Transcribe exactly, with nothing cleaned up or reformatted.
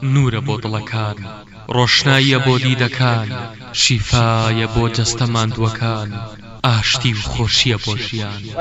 نورە بۆ دڵەکان، ڕۆشناییە بۆ دیدەکان، شیفایە بۆ جەستە ماندووەکان، ئاشتی و خۆشیە بۆ ژیان.